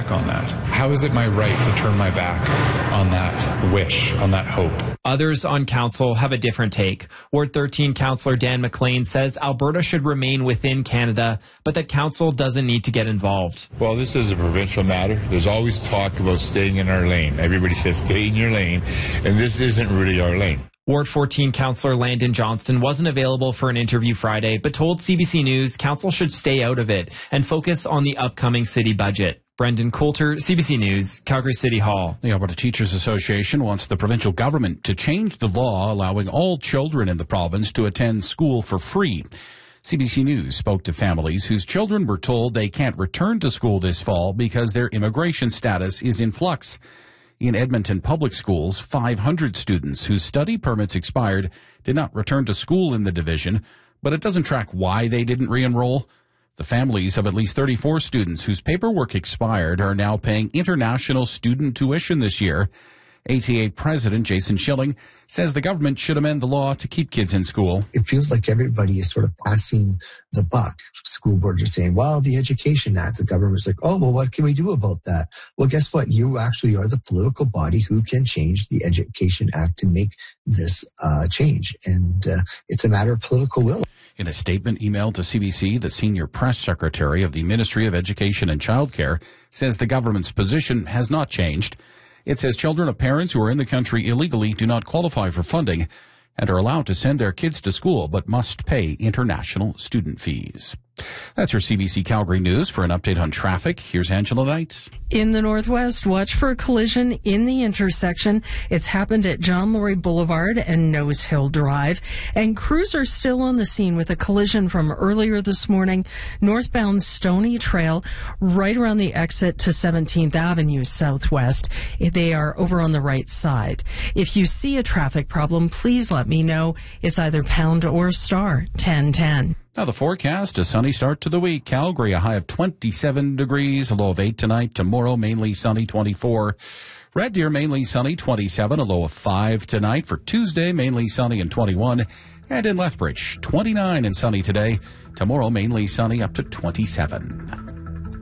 back on that? How is it my right to turn my back on that wish, on that hope? Others on council have a different take. Ward 13 councillor Dan McLean says Alberta should remain within Canada, but that council doesn't need to get involved. Well, this is a provincial matter. There's always talk about staying in our lane. Everybody says stay in your lane, and this isn't really our lane. Ward 14 councillor Landon Johnston wasn't available for an interview Friday, but told CBC News council should stay out of it and focus on the upcoming city budget. Brendan Coulter, CBC News, Calgary City Hall. The Alberta Teachers Association wants the provincial government to change the law allowing all children in the province to attend school for free. CBC News spoke to families whose children were told they can't return to school this fall because their immigration status is in flux. In Edmonton Public Schools, 500 students whose study permits expired did not return to school in the division, but it doesn't track why they didn't re-enroll. The families of at least 34 students whose paperwork expired are now paying international student tuition this year. ATA President Jason Schilling says the government should amend the law to keep kids in school. It feels like everybody is sort of passing the buck. School boards are saying, well, the Education Act. The government's like, oh, well, what can we do about that? Well, guess what? You actually are the political body who can change the Education Act to make this change. And it's a matter of political will. In a statement emailed to CBC, the senior press secretary of the Ministry of Education and Childcare says the government's position has not changed. It says children of parents who are in the country illegally do not qualify for funding and are allowed to send their kids to school but must pay international student fees. That's your CBC Calgary News. For an update on traffic, here's Angela Knight. In the Northwest, watch for a collision in the intersection. It's happened at John Laurie Boulevard and Nose Hill Drive. And crews are still on the scene with a collision from earlier this morning, northbound Stony Trail, right around the exit to 17th Avenue Southwest. They are over on the right side. If you see a traffic problem, please let me know. It's either pound or star 1010. Now the forecast, a sunny start to the week. Calgary, a high of 27 degrees, a low of 8 tonight. Tomorrow, mainly sunny, 24. Red Deer, mainly sunny, 27, a low of 5 tonight. For Tuesday, mainly sunny and 21. And in Lethbridge, 29 and sunny today. Tomorrow, mainly sunny, up to 27.